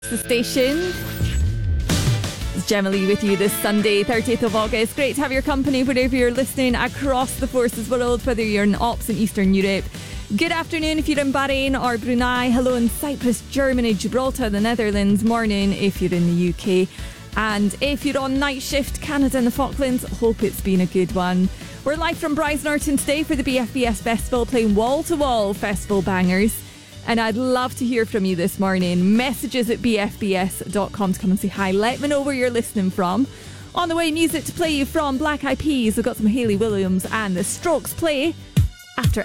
The station. It's Gemma Lee with you this Sunday, 30th of August. Great to have your company wherever you're listening across the Forces world, whether you're in Ops in Eastern Europe. Good afternoon if you're in Bahrain or Brunei. Hello in Cyprus, Germany, Gibraltar, the Netherlands. Morning if you're in the UK. And if you're on night shift, Canada and the Falklands, hope it's been a good one. We're live from Brize today for the BFBS Festival, playing wall-to-wall festival bangers. And I'd love to hear from you this morning. Messages at bfbs.com to come and say hi. Let me know where you're listening from. On the way, music to play you from Black Eyed Peas. We've got some Hayley Williams and the Strokes play after